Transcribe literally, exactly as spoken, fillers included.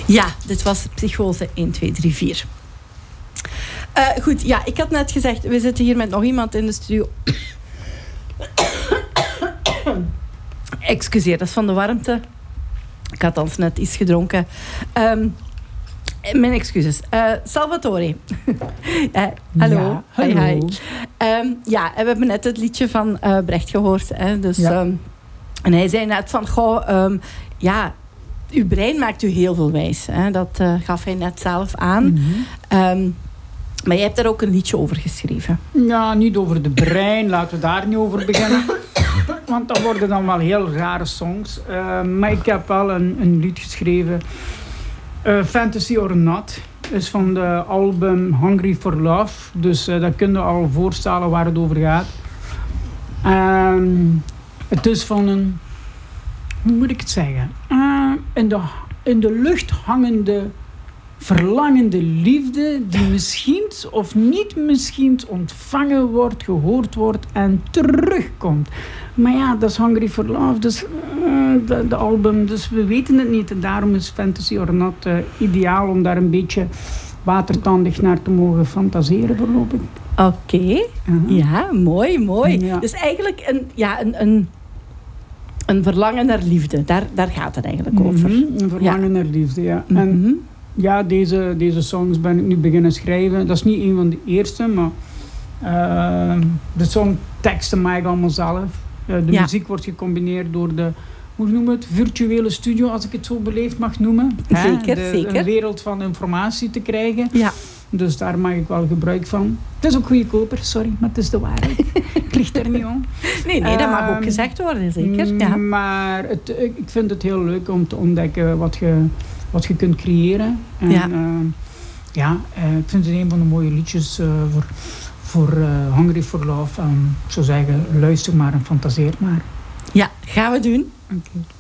Ja, dit was Psychose één, twee, drie, vier. Uh, goed, ja, ik had net gezegd, we zitten hier met nog iemand in de studio. Excuseer, dat is van de warmte. Ik had al net iets gedronken. Um, mijn excuses. Uh, Salvatore. uh, hallo. Ja, hallo. Hi, hi. Um, ja, we hebben net het liedje van uh, Brecht gehoord. Hè, dus, ja. um, en hij zei net van, goh, um, ja, uw brein maakt u heel veel wijs. Hè, dat uh, gaf hij net zelf aan. Mm-hmm. Um, maar jij hebt daar ook een liedje over geschreven. Ja, niet over de brein. Laten we daar niet over beginnen. Want dat worden dan wel heel rare songs. Uh, maar ik heb wel een, een lied geschreven. Uh, Fantasy or Not. Is van de album Hungry for Love. Dus uh, dat kun je al voorstellen waar het over gaat. Um, het is van een... Hoe moet ik het zeggen? Uh, in, de, in de lucht hangende... verlangende liefde die misschien of niet misschien ontvangen wordt, gehoord wordt en terugkomt. Maar ja, dat is Hungry for Love, dus uh, de, de album, dus we weten het niet. En daarom is Fantasy or Not uh, ideaal om daar een beetje watertandig naar te mogen fantaseren voorlopig. Oké, okay. uh-huh. Ja, mooi, mooi. Ja. Dus eigenlijk een, ja, een, een, een verlangen naar liefde, daar, daar gaat het eigenlijk over. Mm-hmm, een verlangen ja. naar liefde, ja. Mm-hmm. En, ja, deze, deze songs ben ik nu beginnen schrijven. Dat is niet een van de eerste, maar uh, de songteksten maak ik allemaal zelf. Uh, de ja. muziek wordt gecombineerd door de, hoe noemen we het, virtuele studio, als ik het zo beleefd mag noemen. Zeker, de, zeker. Een wereld van informatie te krijgen. Ja. Dus daar maak ik wel gebruik van. Het is ook goedkoper, sorry, maar het is de waarheid. Ik ligt er niet om. Nee, nee, dat mag ook gezegd worden, zeker. Ja. Maar het, ik vind het heel leuk om te ontdekken wat je... wat je kunt creëren. En, ja, uh, ja uh, ik vind het een van de mooie liedjes uh, voor, voor uh, Hungry for Love. Um, ik zou zeggen, luister maar en fantaseer maar. Ja, gaan we doen. Okay.